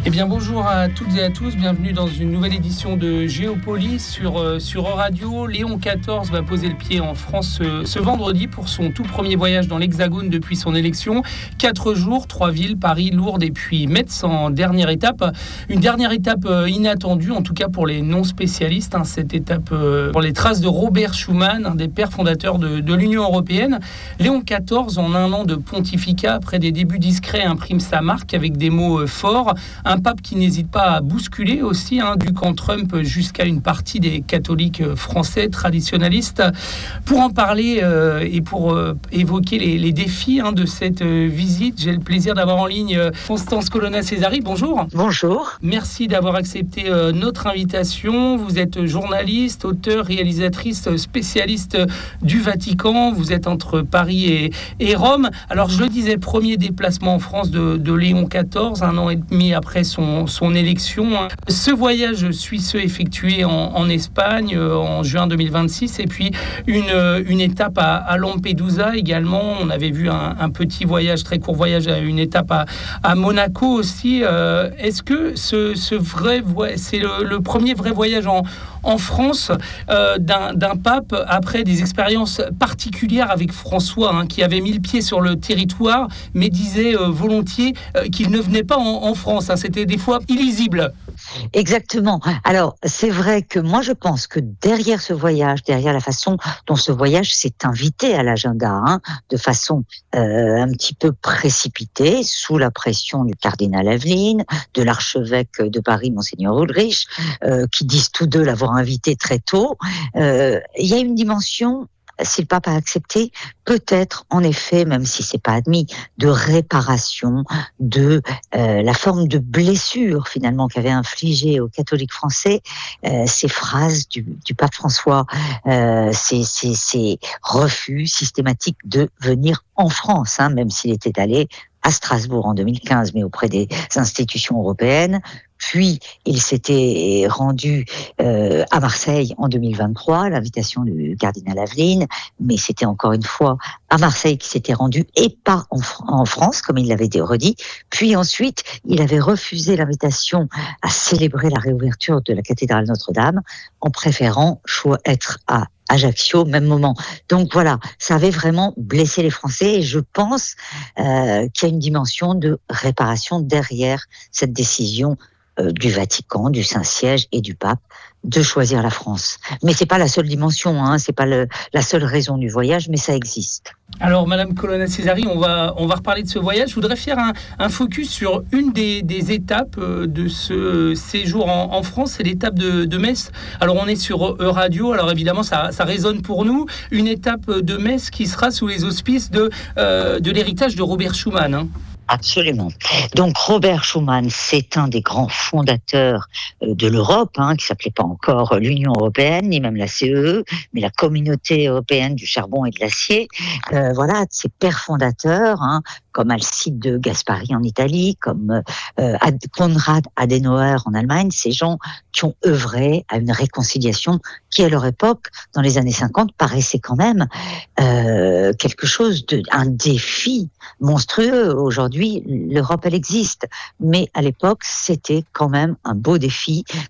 Eh bien bonjour à toutes et à tous, bienvenue dans une nouvelle édition de Géopolis sur Euradio. Léon XIV va poser le pied en France ce vendredi pour son tout premier voyage dans l'Hexagone depuis son élection. 4 jours, 3 villes, Paris, Lourdes et puis Metz en dernière étape. Une dernière étape inattendue, en tout cas pour les non-spécialistes. Cette étape pour les traces de Robert Schuman, un des pères fondateurs de l'Union européenne. Léon XIV, en un an de pontificat, après des débuts discrets, imprime sa marque avec des mots forts. Un pape qui n'hésite pas à bousculer aussi, du camp Trump jusqu'à une partie des catholiques français traditionnalistes. Pour en parler et pour évoquer les défis de cette visite, j'ai le plaisir d'avoir en ligne Constance Colonna-Césari. Bonjour. Bonjour. Merci d'avoir accepté notre invitation. Vous êtes journaliste, auteur, réalisatrice, spécialiste du Vatican. Vous êtes entre Paris et Rome. Alors je le disais, premier déplacement en France de Léon XIV, un an et demi après son élection. Ce voyage suit ceux effectués en Espagne en juin 2026 et puis une étape à Lampedusa également. On avait vu un petit voyage, très court voyage, une étape à Monaco aussi. Est-ce que c'est le premier vrai voyage en France d'un pape après des expériences particulières avec François, qui avait mis le pied sur le territoire mais disait volontiers qu'il ne venait pas en France. C'était des fois illisible. Exactement. Alors, c'est vrai que moi, je pense que derrière ce voyage, derrière la façon dont ce voyage s'est invité à l'agenda, de façon un petit peu précipitée, sous la pression du cardinal Aveline, de l'archevêque de Paris, Monseigneur Ulrich, qui disent tous deux l'avoir invité très tôt, il y a une dimension, si le pape a accepté, peut-être, en effet, même si c'est pas admis, de réparation de la forme de blessure, finalement, qu'avait infligée aux catholiques français ces phrases du pape François, ces refus systématiques de venir en France, même s'il était allé à Strasbourg en 2015, mais auprès des institutions européennes. Puis, il s'était rendu à Marseille en 2023, à l'invitation du cardinal Aveline, mais c'était encore une fois à Marseille qu'il s'était rendu et pas en France, comme il l'avait redit. Puis ensuite, il avait refusé l'invitation à célébrer la réouverture de la cathédrale Notre-Dame, en préférant être à Ajaccio, même moment. Donc voilà, ça avait vraiment blessé les Français et je pense qu'il y a une dimension de réparation derrière cette décision du Vatican, du Saint-Siège et du pape de choisir la France. Mais c'est pas la seule dimension, c'est pas la seule raison du voyage, mais ça existe. Alors, Madame Colonna-Césari, on va reparler de ce voyage. Je voudrais faire un focus sur une des étapes de ce séjour en France, c'est l'étape de Metz. Alors, on est sur Euradio, alors évidemment, ça résonne pour nous. Une étape de Metz qui sera sous les auspices de l'héritage de Robert Schuman. Absolument. Donc Robert Schuman, c'est un des grands fondateurs de l'Europe, qui s'appelait pas encore l'Union européenne, ni même la CEE, mais la Communauté européenne du charbon et de l'acier. Voilà, ses pères fondateurs, comme Alcide Gaspari en Italie, comme Konrad Adenauer en Allemagne, ces gens qui ont œuvré à une réconciliation qui, à leur époque, dans les années 50, paraissait quand même quelque chose un défi monstrueux. Aujourd'hui, l'Europe, elle existe, mais à l'époque, c'était quand même un beau défi